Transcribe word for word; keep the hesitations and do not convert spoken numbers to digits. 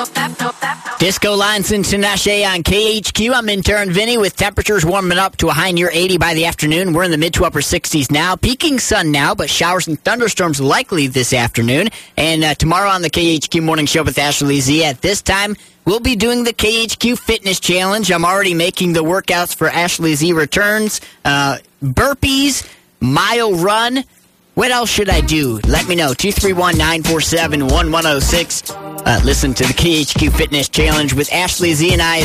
Disco Lines in Tinashe on K H Q. I'm intern Vinny with temperatures warming up to a high near eighty by the afternoon. We're in the mid to upper sixties now. Peaking sun now, but showers and thunderstorms likely this afternoon. And uh, tomorrow on the K H Q Morning Show with Ashley Z at this time, we'll be doing the K H Q Fitness Challenge. I'm already making the workouts for Ashley Z returns. Uh, burpees, mile run. What else should I do? Let me know. two three one, nine four seven, one one zero six. Uh, listen to the K H Q Fitness Challenge with Ashley Z and I.